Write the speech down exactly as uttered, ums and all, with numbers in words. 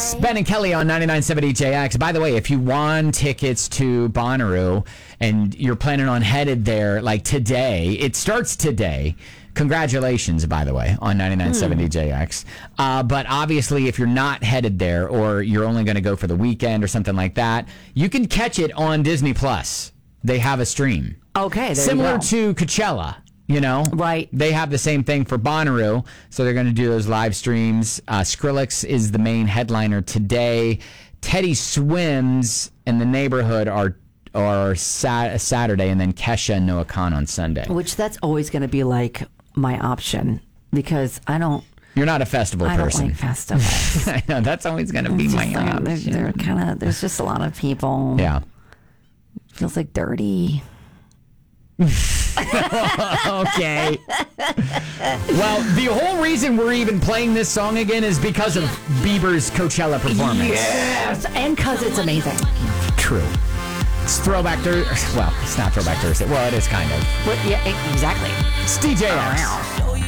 It's Ben and Kelly on ninety-nine point seven E J X. By the way, if you won tickets to Bonnaroo and you're planning on headed there like today, it starts today. Congratulations, by the way, on ninety-nine point seven hmm. E J X. Uh, but obviously, if you're not headed there or you're only going to go for the weekend or something like that, you can catch it on Disney Plus. They have a stream. Okay, there similar you go. to Coachella. You know, right? They have the same thing for Bonnaroo, so they're going to do those live streams. Uh, Skrillex is the main headliner today. Teddy Swims and The Neighborhood are are sat- Saturday, and then Kesha and Noah Khan on Sunday. Which that's always going to be like my option because I don't. You're not a festival I person. I don't like festivals. I know that's always going to be my option. They're, they're kind of. There's just a lot of people. Yeah. Feels like dirty. Okay. Well, the whole reason we're even playing this song again is because of Bieber's Coachella performance. Yes, and because it's amazing. True. It's Throwback Thursday. Well, it's not Throwback Thursday. Well, it is kind of. But yeah, exactly. It's D J X.